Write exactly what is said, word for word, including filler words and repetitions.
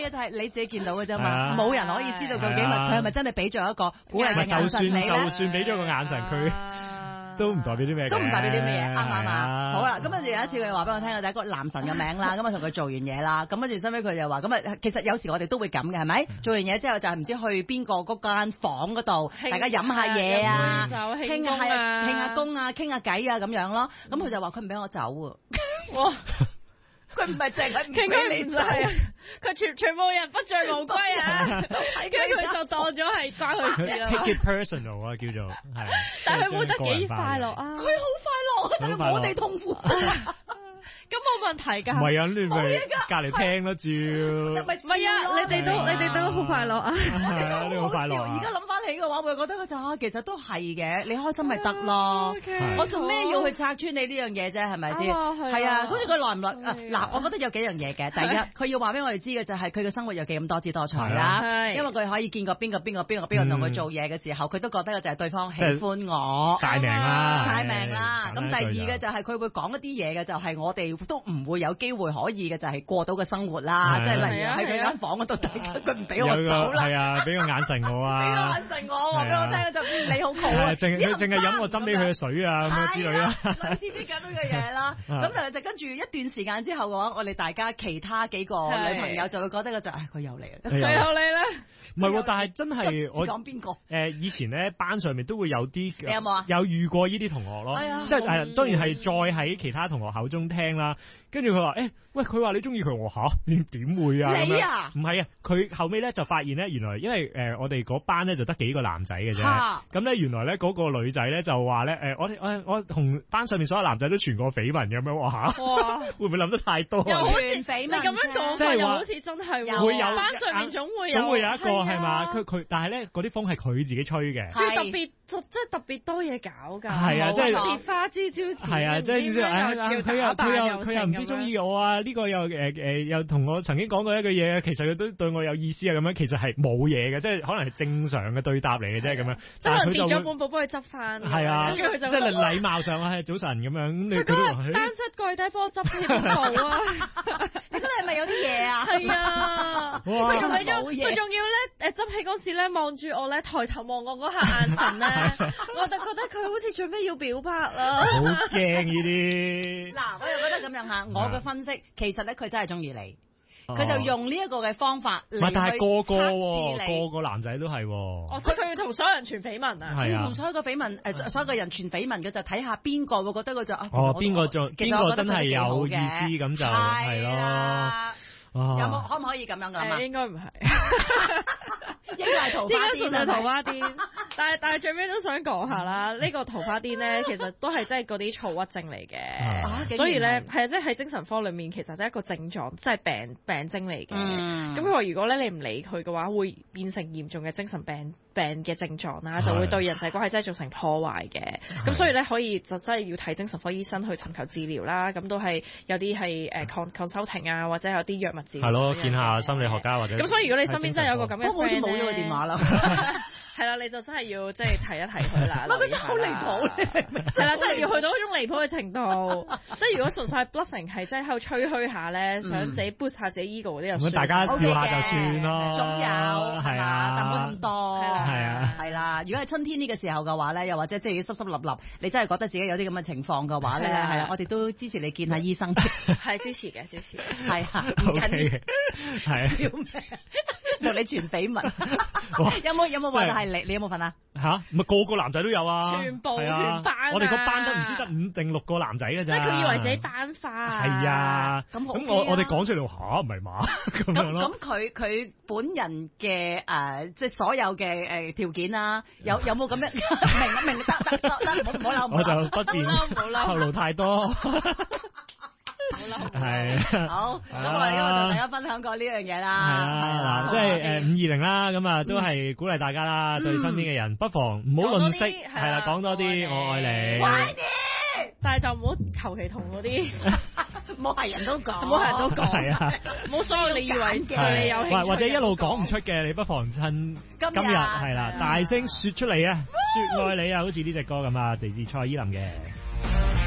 嘢就係你自己見到嘅啫嘛，冇人可以知道究竟佢係咪真係俾咗一個鼓勵嘅眼神你咧？ 就算俾咗個眼神佢。都唔代表啲咩， 都唔代表啲咩嘢，啱唔啱啊？好啦，咁跟住有一次佢話俾我聽，就係個男神嘅名啦，咁啊同佢做完嘢啦，咁跟住收尾佢就話，咁啊其實有時我哋都會咁嘅，係咪？做完嘢之後就係唔知去邊個嗰間房嗰度，大家飲下嘢啊，傾下傾下工啊，傾下偈啊咁樣咯。咁佢就話佢唔俾我走喎。哇！佢唔係淨係唔俾你走， 佢全全部人不醉無歸啊！跟住佢就當咗係關佢事啦。 Take it personal 啊，叫做係。 但係佢活得幾快樂啊！ 佢好快樂啊，但係我哋痛苦。 咁冇問題㗎。 唔係啊，你咪隔離聽咯，照。 唔係啊，你哋都你哋都好快樂啊！ 係啊，你好快樂。 而家諗翻起嘅話，會覺得佢就啊，其實都係嘅，你開心咪得咯。我做咩要去拆穿你呢樣嘢啫？係咪先？係啊，好似佢耐唔耐啊？嗱，我覺得有幾樣嘢嘅。第一，佢要話俾我哋知嘅就係佢嘅生活有幾咁多姿多彩啦。因為佢可以見過邊個邊個邊個邊個同佢做嘢嘅時候，佢都覺得就係對方喜歡我。 曬命啦！ 曬命啦！咁第二嘅就係佢會講一啲嘢嘅，就係我哋都唔會有機會可以嘅，就係過到嘅生活啦。即係例如喺佢間房嗰度，佢唔俾我走啦。 係啊，俾個眼神我啊！ 俾個眼神我，話俾我聽就你好好啊！ 淨係淨係飲我斟俾佢嘅水啊咁樣之類啦。 類似啲咁樣嘅嘢啦。咁就就跟住一段時間之後嘅話，我哋大家其他幾個女朋友就會覺得個就唉佢又嚟啦， 佢又嚟啦。 唔係喎，但係真係我講邊個？ 誒以前咧班上面都會有啲， 你有冇啊？ 有遇過呢啲同學咯，即係誒當然係再喺其他同學口中聽啦。跟住佢話誒，喂佢話你中意佢，我嚇點點會啊？ 你啊？ 唔係啊，佢後尾咧就發現咧，原來因為誒我哋嗰班咧就得幾個男仔嘅啫，咁咧原來咧嗰個女仔咧就話咧誒我我我同班上面所有男仔都傳過緋聞咁樣，我嚇會唔會諗得太多？ 又好似緋聞，你咁樣講法又好似真係會有班上面總會有總會有一個係嘛？佢佢但係咧嗰啲風係佢自己吹嘅， 最特別即係特別多嘢搞㗎， 係啊，即係別花枝招展， 係啊，即係佢又佢又佢又唔知中意我啊！呢個又誒誒又同我曾經講過一句嘢，其實佢都對我有意思啊！咁樣其實係冇嘢嘅，即係可能係正常嘅對答嚟嘅啫，咁樣。 即係跌咗本簿幫佢執翻， 係啊，即係禮貌上啊，早晨咁樣。咁你佢都單膝跪低幫我執起本簿啊！ 你覺得係咪有啲嘢啊？ 係啊， 佢仲要佢仲要咧誒執起嗰時咧望住我咧，抬頭望我嗰下眼神咧，我就覺得佢好似最尾要表白啦。 好驚呢啲。 嗱，我又覺得咁樣嚇，我嘅分析其實咧佢真係中意你，佢就用呢一個嘅方法嚟去測試你。 但係個個個個男仔都係。 哦，即係佢要同所有人傳緋聞啊！ 係啊， 同所有個緋聞誒，所有個人傳緋聞嘅就睇下邊個會覺得佢就哦，邊個做邊個真係有意思咁就係咯。 有冇可唔可以咁樣噶嘛？ 應該唔係， 應該係桃花癲， 應該係桃花癲。但係但係最尾都想講下啦，呢個桃花癲咧，其實都係真係嗰啲躁鬱症嚟嘅，所以咧係即係喺精神科裏面，其實係一個症狀，即係病病徵嚟嘅。咁佢話如果咧你唔理佢嘅話，會變成嚴重嘅精神病病嘅症狀啦，就會對人際關係真係造成破壞嘅。咁所以咧可以就真係要睇精神科醫生去尋求治療啦。咁都係有啲係誒 consulting 啊，或者有啲藥物。 係咯，見下心理學家或者咁，所以如果你身邊真係有個咁嘅 friend 咧， 好似冇咗個電話啦。 係啦，你就真係要即係提一提佢啦。 唔係佢真係好離譜， 係啦，真係要去到一種離譜嘅程度。即係如果純粹係 bluffing 係真係喺度吹噓下咧，想自己 boost 下自己 ego 嗰啲又算。 咁大家笑下就算咯。 總有係嘛，但冇咁多。 係啊， 係啦。如果係春天呢個時候嘅話咧，又或者即係濕濕立立，你真係覺得自己有啲咁嘅情況嘅話咧，係啊，我哋都支持你見下醫生。 係支持嘅，支持。 係啊，唔緊要。 係。 笑咩？同你傳緋聞。有冇有冇話係你？你有冇份啊？ 吓，唔係個個男仔都有啊！ 全部全班。 我哋個班得唔知得五定六個男仔嘅咋。 即係佢以為自己班花。 係啊。咁咁我我哋講出嚟吓唔係嘛咁樣咯。 咁佢佢本人嘅誒，即係所有嘅誒條件啦，有有冇咁樣明明得得得得，唔好唔好嬲。 我就不便透露太多。 好啦， 係好，咁我哋今日同大家分享過呢樣嘢啦。 係啦，即係誒五二零啦，咁啊都係鼓勵大家啦，對身邊嘅人不妨唔好吝嗇，係啦，講多啲我愛你， 快啲， 但係就唔好求其同嗰啲， 唔好係人都講， 唔好係人都講， 係啊， 唔好所有你以為對你有興趣， 或者一路講唔出嘅，你不妨趁今日係啦，大聲說出嚟啊，說愛你啊，好似呢隻歌咁啊，嚟自蔡依林嘅。